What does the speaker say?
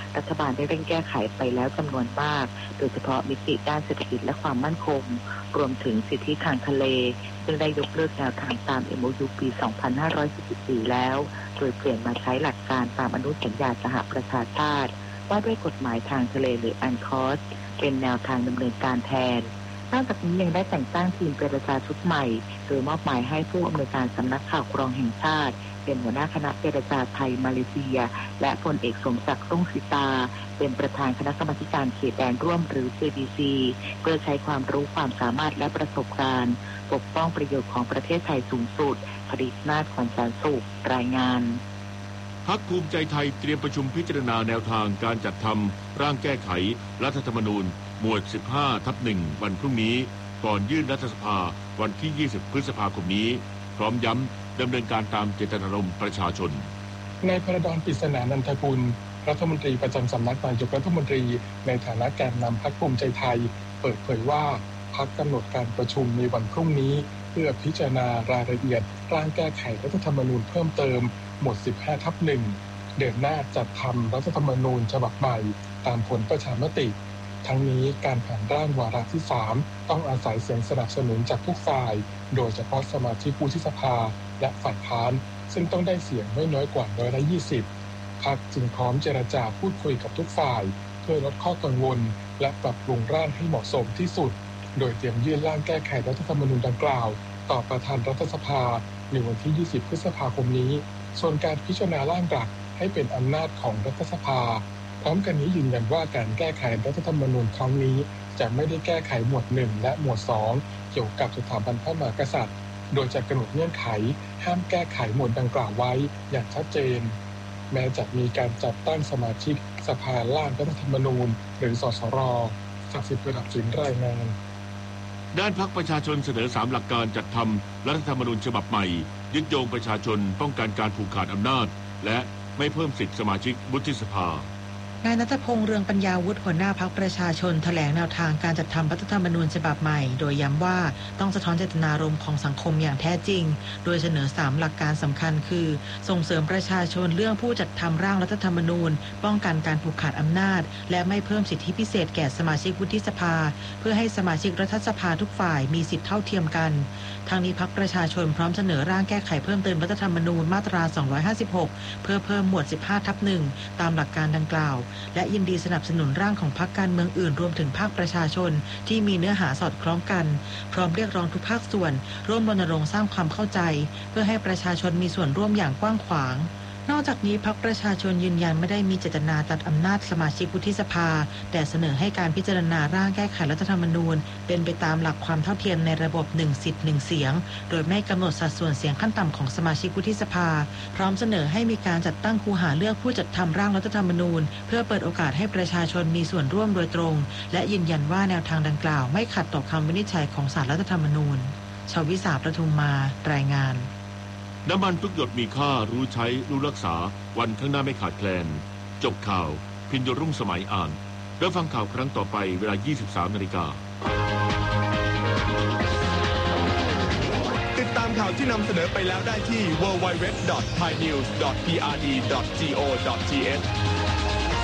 รัฐบาลได้เร่งแก้ไขไปแล้วจำนวนมากโดยเฉพาะมิติด้านเศรษฐกิจและความมั่นคงรวมถึงสิทธิทางทะเลซึ่งได้ยกเลิกแนวทางตาม MOU ปี 2544 แล้วโดยเปลี่ยนมาใช้หลักการตามอนุสัญญาสหประชาชาติว่าด้วยกฎหมายทางทะเลหรือ AUKUS เป็นแนวทางดำเนินการแทนนอกจากนี้ยังได้แต่งตั้งทีมเจรจาชุดใหม่โดยมอบหมายให้ผู้อำนวยการสำนักข่าวกรองแห่งชาติเป็นหัวหน้าคณะเจรจาไทยมาเลเซียและพลเอกสมศักดิ์รุ่งสิตาเป็นประธานคณะกรรมการเขตแดนร่วมหรือ JBC เพื่อใช้ความรู้ความสามารถและประสบการณ์ปกป้องประโยชน์ของประเทศไทยสูงสุดผลิตนาถ ขวัญแสนสุขรายงานพรรคภูมิใจไทยเตรียมประชุมพิจารณาแนวทางการจัดทำร่างแก้ไขรัฐธรรมนูญหมวด 15/1 วันพรุ่งนี้ก่อนยื่นรัฐสภาวันที่ 20 พฤษภาคมนี้พร้อมย้ำดำเนินการตามเจตนารมณ์ประชาชนนายพระดอน ปริศนานันทกุลรัฐมนตรีประจำสำนักนายกรัฐมนตรีในฐานะแกนนำพรรคภูมิใจไทยเปิดเผยว่าพรรคกำหนดการประชุมในวันพรุ่งนี้เพื่อพิจารณารายละเอียดร่างแก้ไขรัฐธรรมนูญเพิ่มเติมหมวด 15/1 เดินหน้าจัดทำรัฐธรรมนูญฉบับใหม่ตามผลประชามติทั้งนี้การผ่านร่างวาระที่ 3ต้องอาศัยเสียงสนับสนุนจากทุกฝ่ายโดยเฉพาะสมาชิกวุฒิสภาและฝ่ายค้านซึ่งต้องได้เสียงไม่น้อยกว่า120พรรคจึงพร้อมเจรจาพูดคุยกับทุกฝ่ายเพื่อลดข้อกังวลและปรับปรุงร่างให้เหมาะสมที่สุดโดยเตรียมยื่นร่างแก้ไขรัฐธรรมนูญดังกล่าวต่อประธานรัฐสภาในวันที่ 20 พฤษภาคมนี้ส่วนการพิจารณาร่างหลักให้เป็นอำนาจของรัฐสภาพร้อมกันนี้ยืนยันว่าการแก้ไขรัฐธรรมนูญครั้งนี้จะไม่ได้แก้ไขหมวด 1 และหมวด 2 เกี่ยวกับสถาบันพระมหากษัตริย์โดยจะกำหนดเงื่อนไขห้ามแก้ไขหมวดดังกล่าวไว้อย่างชัดเจนแม้จะมีการจัดตั้งสมาชิกสภาร่างรัฐธรรมนูญหรือสสร.ศักดิ์สิทธิ์ ประดับสินรายงานด้านพรรคประชาชนเสนอ3หลักการจัดทำรัฐธรรมนูญฉบับใหม่ยึดโยงประชาชนป้องกันการผูกขาดอำนาจและไม่เพิ่มสิทธิสมาชิกวุฒิสภานายณัฐพงษ์ เรืองปัญญาวุฒิหัวหน้าพรรคประชาชนแถลงแนวทางการจัดทำรัฐธรรมนูญฉบับใหม่โดยย้ำว่าต้องสะท้อนเจตนารมณ์ของสังคมอย่างแท้จริงโดยเสนอ3หลักการสำคัญคือส่งเสริมประชาชนเรื่องผู้จัดทำร่างรัฐธรรมนูญป้องกันการผูกขาดอำนาจและไม่เพิ่มสิทธิพิเศษแก่สมาชิกวุฒิสภาเพื่อให้สมาชิกรัฐสภาทุกฝ่ายมีสิทธิเท่าเทียมกันทางนี้พรรคประชาชนพร้อมเสนอร่างแก้ไขเพิ่มเติมรัฐธรรมนูญมาตรา 256 เพื่อเพิ่มหมวด 15/1 ตามหลักการดังกล่าวและยินดีสนับสนุนร่างของพรรคการเมืองอื่นรวมถึงภาคประชาชนที่มีเนื้อหาสอดคล้องกันพร้อมเรียกร้องทุกภาคส่วนร่วมรณรงค์สร้างความเข้าใจเพื่อให้ประชาชนมีส่วนร่วมอย่างกว้างขวางนอกจากนี้พรรคประชาชนยืนยันไม่ได้มีเจตนาตัดอำนาจสมาชิกวุฒิสภาแต่เสนอให้การพิจารณาร่างแก้ไขรัฐธรรมนูญเป็นไปตามหลักความเท่าเทียมในระบบ1สิทธิ์1เสียงโดยไม่กำหนดสัดส่วนเสียงขั้นต่ำของสมาชิกวุฒิสภาพร้อมเสนอให้มีการจัดตั้งคูหาเลือกผู้จัดทำร่างรัฐธรรมนูญเพื่อเปิดโอกาสให้ประชาชนมีส่วนร่วมโดยตรงและยืนยันว่าแนวทางดังกล่าวไม่ขัดต่อคำวินิจฉัยของศาลรัฐธรรมนูญชวิสา ประทุมมารายงานน้ำมันทุกหยดมีค่ารู้ใช้รู้รักษาวันข้างหน้าไม่ขาดแคลนจบข่าวพินโยรุ่งสมัยอ่านแล้วฟังข่าวครั้งต่อไปเวลา 23:00 น. ติดตามข่าวที่นำเสนอไปแล้วได้ที่ www.thainews.prd.go.th